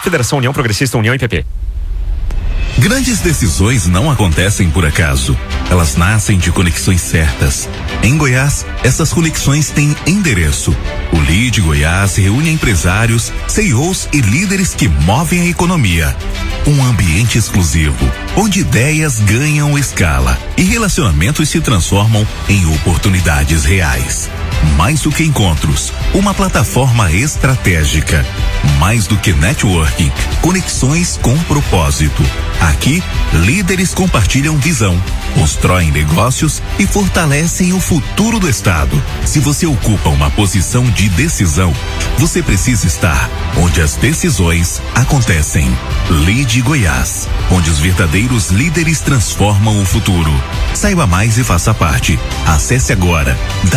Federação União Progressista, União e PP. Grandes decisões não acontecem por acaso. Elas nascem de conexões certas. Em Goiás, essas conexões têm endereço. O Lead Goiás reúne empresários, CEOs e líderes que movem a economia. Um ambiente exclusivo, onde ideias ganham escala e relacionamentos se transformam em oportunidades reais. Mais do que encontros, uma plataforma estratégica. Mais do que networking, conexões com propósito. Aqui, líderes compartilham visão, constroem negócios e fortalecem o futuro do Estado. Se você ocupa uma posição de decisão, você precisa estar onde as decisões acontecem. Lead Goiás, onde os verdadeiros líderes transformam o futuro. Saiba mais e faça parte. Acesse agora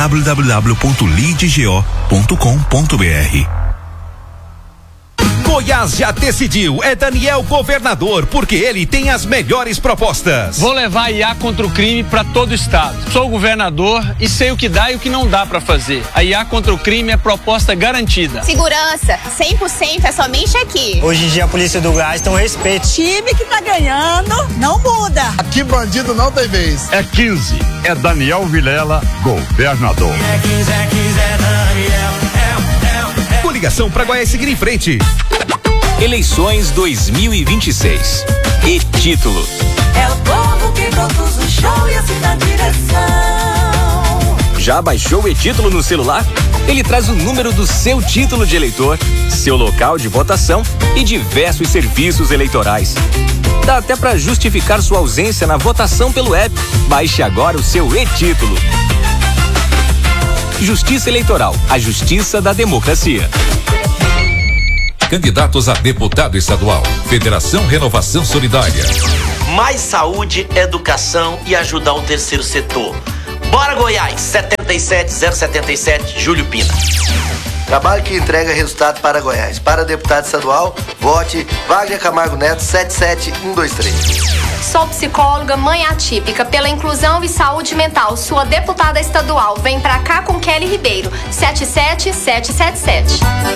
www.leadgo.com.br. Goiás já decidiu, é Daniel governador, porque ele tem as melhores propostas. Vou levar a IA contra o crime para todo o estado. Sou governador e sei o que dá e o que não dá para fazer. A IA contra o crime é proposta garantida. Segurança, 100% é somente aqui. Hoje em dia a polícia do Goiás tem um respeito. Time que tá ganhando não muda. Aqui bandido não tem vez. É 15, é Daniel Vilela, governador. É 15, é Daniel. Coligação para Goiás seguir em frente. Eleições 2026. E título: é o povo que produz o show e assim na direção. Já baixou o e-título no celular? Ele traz o número do seu título de eleitor, seu local de votação e diversos serviços eleitorais. Dá até para justificar sua ausência na votação pelo app. Baixe agora o seu e-título. Justiça Eleitoral, a justiça da democracia. Candidatos a deputado estadual. Federação Renovação Solidária. Mais saúde, educação e ajudar o terceiro setor. Bora Goiás, 77077, Júlio Pina. Trabalho que entrega resultado para Goiás. Para deputado estadual, vote Wagner Camargo Neto, 77123. Sou psicóloga, mãe atípica, pela inclusão e saúde mental. Sua deputada estadual. Vem pra cá com Kelly Ribeiro, 77777.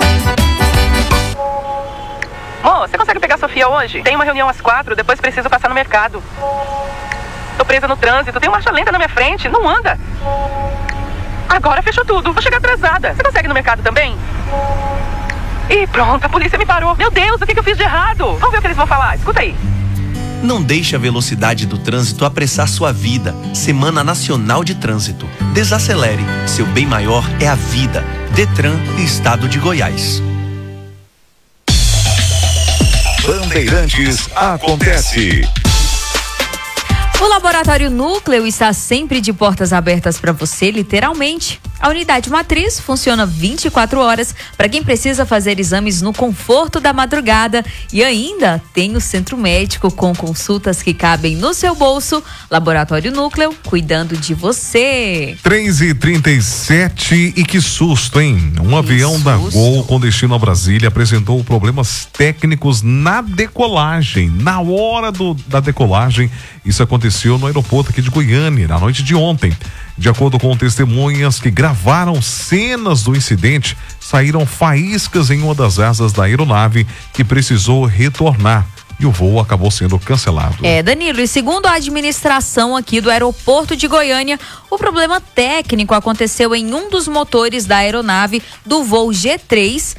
Ô, você consegue pegar a Sofia hoje? Tem uma reunião às 4, depois preciso passar no mercado. Tô presa no trânsito, tem marcha lenta na minha frente, não anda. Agora fechou tudo, vou chegar atrasada. Você consegue ir no mercado também? Ih, pronto, a polícia me parou. Meu Deus, o que eu fiz de errado? Vamos ver o que eles vão falar, escuta aí. Não deixe a velocidade do trânsito apressar sua vida. Semana Nacional de Trânsito. Desacelere. Seu bem maior é a vida. Detran e Estado de Goiás. Bandeirantes acontece. O Laboratório Núcleo está sempre de portas abertas para você, literalmente. A unidade matriz funciona 24 horas para quem precisa fazer exames no conforto da madrugada. E ainda tem o centro médico com consultas que cabem no seu bolso. Laboratório Núcleo, cuidando de você. 3h37 e que susto, hein? Um avião da Gol com destino a Brasília apresentou problemas técnicos na decolagem. Na hora da decolagem, isso aconteceu no aeroporto aqui de Goiânia, na noite de ontem. De acordo com testemunhas que gravaram cenas do incidente, saíram faíscas em uma das asas da aeronave que precisou retornar. E o voo acabou sendo cancelado. Danilo, e segundo a administração aqui do aeroporto de Goiânia, o problema técnico aconteceu em um dos motores da aeronave do voo G3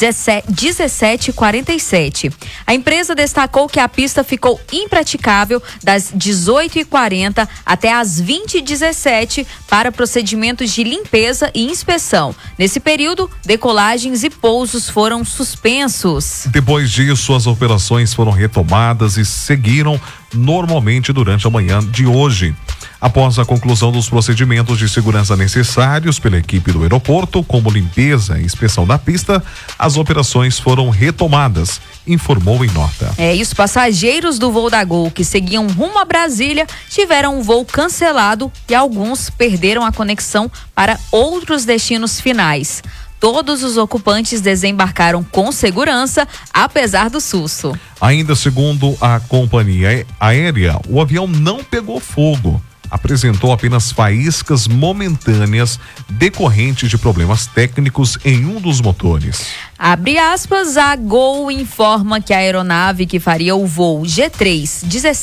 1747. A empresa destacou que a pista ficou impraticável das 18h40 até as 20h17 para procedimentos de limpeza e inspeção. Nesse período, decolagens e pousos foram suspensos. Depois disso, as operações foram retomadas e seguiram normalmente durante a manhã de hoje. Após a conclusão dos procedimentos de segurança necessários pela equipe do aeroporto, como limpeza e inspeção da pista, as operações foram retomadas, informou em nota. Os passageiros do voo da Gol que seguiam rumo a Brasília tiveram um voo cancelado e alguns perderam a conexão para outros destinos finais. Todos os ocupantes desembarcaram com segurança, apesar do susto. Ainda segundo a companhia aérea, o avião não pegou fogo. Apresentou apenas faíscas momentâneas decorrentes de problemas técnicos em um dos motores. Abre aspas, a Gol informa que a aeronave que faria o voo G3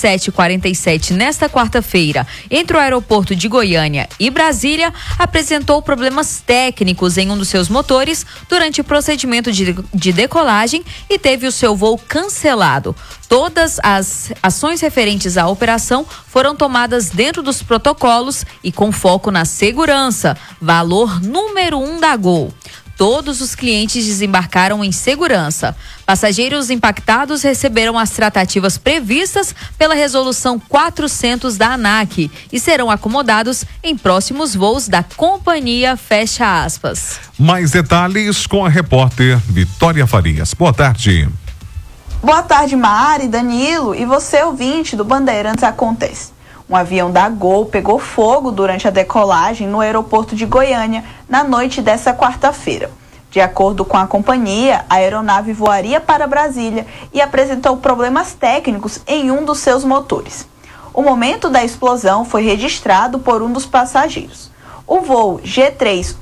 1747 nesta quarta-feira entre o aeroporto de Goiânia e Brasília apresentou problemas técnicos em um dos seus motores durante o procedimento de decolagem e teve o seu voo cancelado. Todas as ações referentes à operação foram tomadas dentro dos protocolos e com foco na segurança, valor número 1 da Gol. Todos os clientes desembarcaram em segurança. Passageiros impactados receberam as tratativas previstas pela Resolução 400 da ANAC e serão acomodados em próximos voos da companhia, fecha aspas. Mais detalhes com a repórter Vitória Farias. Boa tarde. Boa tarde, Mari, Danilo e você, ouvinte do Bandeirantes Acontece. Um avião da Gol pegou fogo durante a decolagem no aeroporto de Goiânia na noite dessa quarta-feira. De acordo com a companhia, a aeronave voaria para Brasília e apresentou problemas técnicos em um dos seus motores. O momento da explosão foi registrado por um dos passageiros. O voo G3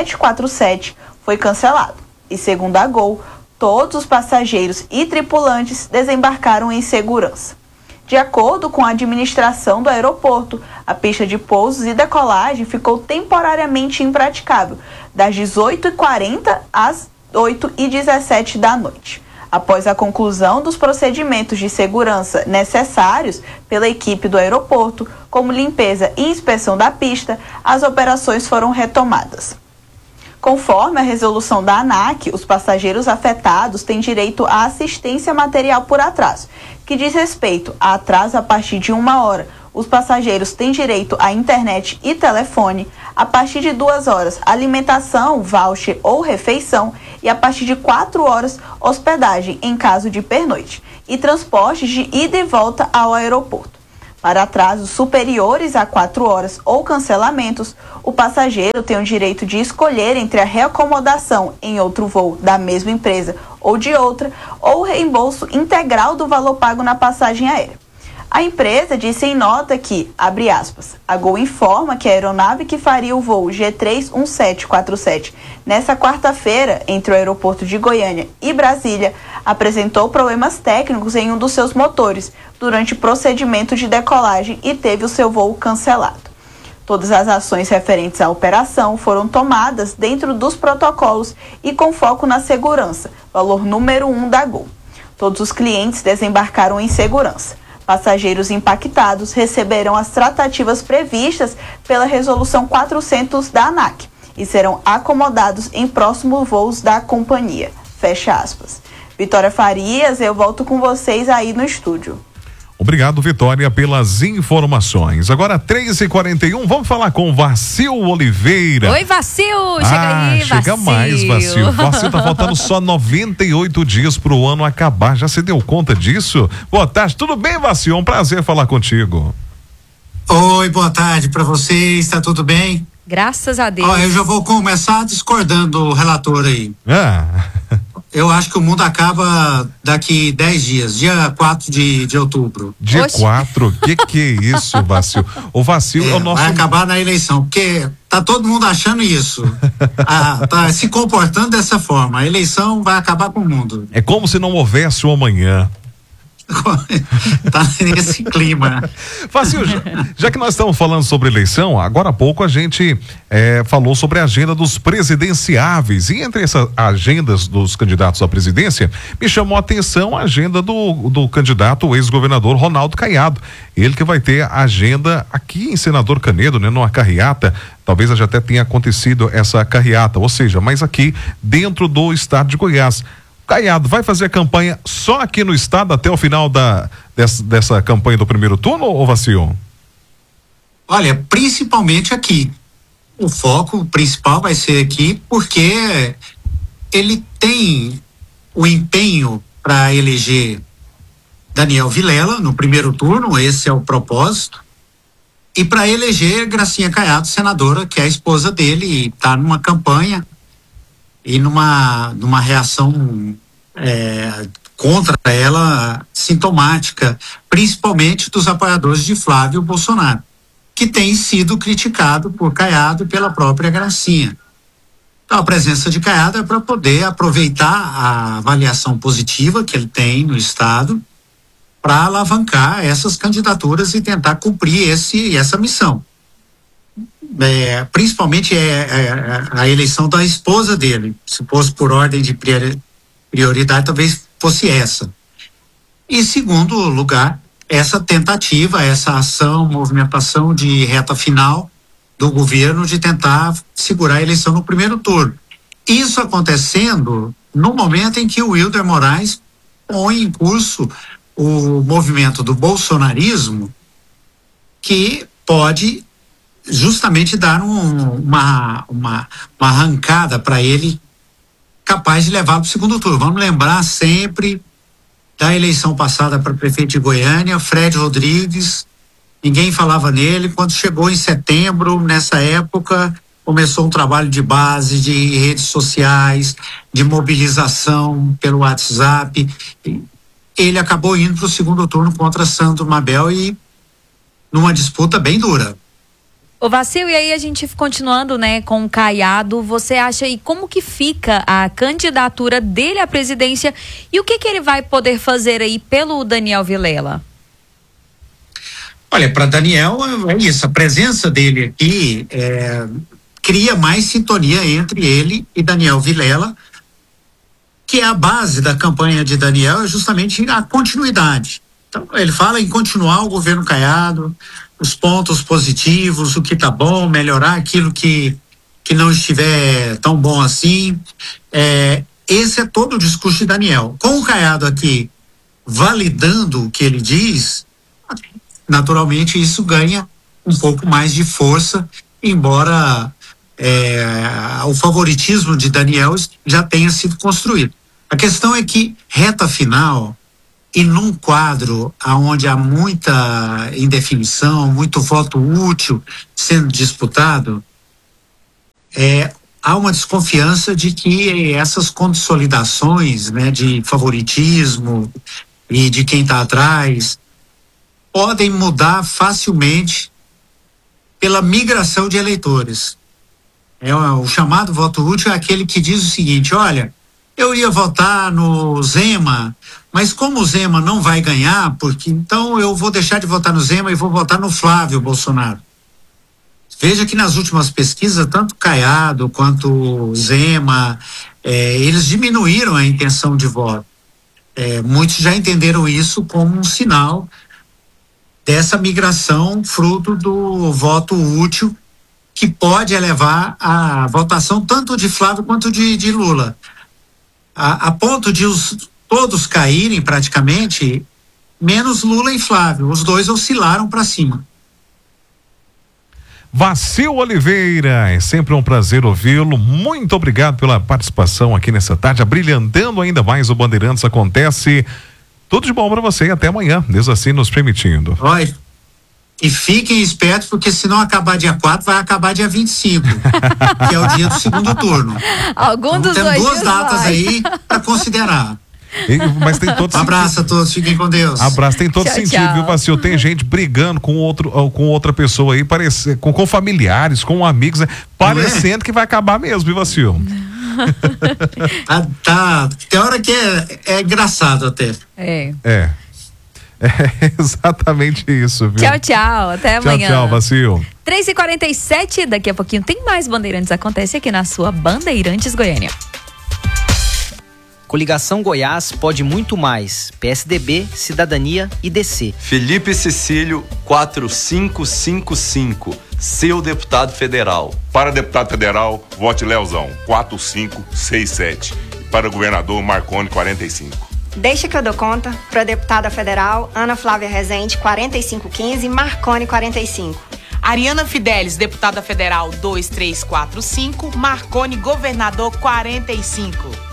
1747 foi cancelado e, segundo a Gol, todos os passageiros e tripulantes desembarcaram em segurança. De acordo com a administração do aeroporto, a pista de pousos e decolagem ficou temporariamente impraticável, das 18h40 às 8h17 da noite. Após a conclusão dos procedimentos de segurança necessários pela equipe do aeroporto, como limpeza e inspeção da pista, as operações foram retomadas. Conforme a resolução da ANAC, os passageiros afetados têm direito à assistência material por atraso, que diz respeito a atraso a partir de 1 hora. Os passageiros têm direito à internet e telefone, a partir de 2 horas, alimentação, voucher ou refeição, e a partir de 4 horas, hospedagem em caso de pernoite, e transportes de ida e volta ao aeroporto. Para atrasos superiores a 4 horas ou cancelamentos, o passageiro tem o direito de escolher entre a reacomodação em outro voo da mesma empresa ou de outra, ou o reembolso integral do valor pago na passagem aérea. A empresa disse em nota que, abre aspas, a Gol informa que a aeronave que faria o voo G3 1747 nessa quarta-feira entre o aeroporto de Goiânia e Brasília apresentou problemas técnicos em um dos seus motores durante o procedimento de decolagem e teve o seu voo cancelado. Todas as ações referentes à operação foram tomadas dentro dos protocolos e com foco na segurança, valor número 1 da Gol. Todos os clientes desembarcaram em segurança. Passageiros impactados receberão as tratativas previstas pela Resolução 400 da ANAC e serão acomodados em próximos voos da companhia. Fecha aspas. Vitória Farias, eu volto com vocês aí no estúdio. Obrigado, Vitória, pelas informações. Agora 3h41, vamos falar com Vacil Oliveira. Oi, Vacil, chega aí, Vacil. Chega mais, Vacil. Vacil, tá faltando só 98 dias pro ano acabar, já se deu conta disso? Boa tarde, tudo bem, Vacil? Um prazer falar contigo. Oi, boa tarde pra vocês, tá tudo bem? Graças a Deus. Ó, eu já vou começar discordando do relator aí. Eu acho que o mundo acaba daqui 10 dias, dia 4 de outubro. Dia Oxe. 4? Que é isso, Vacil? O Vacil é o nosso... Vai acabar na eleição, porque tá todo mundo achando isso. Tá se comportando dessa forma. A eleição vai acabar com o mundo. É como se não houvesse um amanhã. Tá nesse clima. Vacil, já que nós estamos falando sobre eleição, agora há pouco a gente falou sobre a agenda dos presidenciáveis, e entre essas agendas dos candidatos à presidência, me chamou a atenção a agenda do candidato, o ex-governador Ronaldo Caiado. Ele que vai ter a agenda aqui em Senador Canedo, né, numa carreata. Talvez já até tenha acontecido essa carreata, ou seja, mas aqui dentro do estado de Goiás. Caiado vai fazer a campanha só aqui no estado até o final dessa campanha do primeiro turno, ou Vacil? Olha, principalmente aqui. O foco principal vai ser aqui, porque ele tem o empenho para eleger Daniel Vilela no primeiro turno, esse é o propósito, e para eleger Gracinha Caiado, senadora, que é a esposa dele, e está numa campanha e numa reação contra ela sintomática, principalmente dos apoiadores de Flávio Bolsonaro, que tem sido criticado por Caiado e pela própria Gracinha. Então, a presença de Caiado é para poder aproveitar a avaliação positiva que ele tem no Estado para alavancar essas candidaturas e tentar cumprir essa missão. Principalmente a eleição da esposa dele. Se fosse por ordem de prioridade, talvez fosse essa. E, segundo lugar, essa tentativa, essa ação, movimentação de reta final do governo de tentar segurar a eleição no primeiro turno. Isso acontecendo no momento em que o Wilder Moraes põe em curso o movimento do bolsonarismo, que pode justamente dar uma arrancada para ele capaz de levar para o segundo turno. Vamos lembrar sempre da eleição passada para prefeito de Goiânia, Fred Rodrigues. Ninguém falava nele. Quando chegou em setembro, nessa época, começou um trabalho de base, de redes sociais, de mobilização pelo WhatsApp. Ele acabou indo para o segundo turno contra Sandro Mabel e numa disputa bem dura. Ô Vacil, e aí a gente continuando, né, com o Caiado, você acha aí como que fica a candidatura dele à presidência e o que ele vai poder fazer aí pelo Daniel Vilela? Olha, para Daniel é isso, a presença dele aqui cria mais sintonia entre ele e Daniel Vilela, que é a base da campanha de Daniel, é justamente a continuidade. Então, ele fala em continuar o governo Caiado, os pontos positivos, o que está bom, melhorar aquilo que não estiver tão bom assim. Esse é todo o discurso de Daniel. Com o Caiado aqui validando o que ele diz, naturalmente isso ganha um pouco mais de força, embora o favoritismo de Daniel já tenha sido construído. A questão é que reta final e num quadro onde há muita indefinição, muito voto útil sendo disputado, há uma desconfiança de que essas consolidações, né, de favoritismo e de quem está atrás podem mudar facilmente pela migração de eleitores. O chamado voto útil é aquele que diz o seguinte: olha, eu ia votar no Zema, mas como o Zema não vai ganhar, então eu vou deixar de votar no Zema e vou votar no Flávio Bolsonaro. Veja que nas últimas pesquisas, tanto Caiado quanto Zema, eles diminuíram a intenção de voto. Muitos já entenderam isso como um sinal dessa migração fruto do voto útil, que pode elevar a votação tanto de Flávio quanto de Lula. A ponto de todos caírem praticamente, menos Lula e Flávio. Os dois oscilaram para cima. Vacil Oliveira, é sempre um prazer ouvi-lo. Muito obrigado pela participação aqui nessa tarde, abrilhantando ainda mais o Bandeirantes Acontece. Tudo de bom para você e até amanhã, Deus assim nos permitindo. Oi. E fiquem espertos, porque se não acabar dia 4, vai acabar dia 25, que é o dia do segundo turno. Algum dos temos duas datas aí para considerar. Mas tem todo abraço a todos, fiquem com Deus. Abraço, tem todo sentido, viu, Vacil? Tem gente brigando com outra pessoa aí, com familiares, com amigos, né? Parecendo que vai acabar mesmo, viu, Vacil? Tem hora que é engraçado até. É exatamente isso, viu? Tchau, tchau, até amanhã. Tchau, Vacil. 3h47, daqui a pouquinho tem mais Bandeirantes Acontece aqui na sua Bandeirantes Goiânia. Coligação Goiás pode muito mais. PSDB, Cidadania e DC. Felipe Cecílio 4555, seu deputado federal. Para deputado federal, vote Leozão 4567. Para governador, Marconi 45. Deixa que eu dou conta. Para deputada federal, Ana Flávia Rezende 4515, Marconi 45. Ariana Fidelis, deputada federal 2345, Marconi governador 45.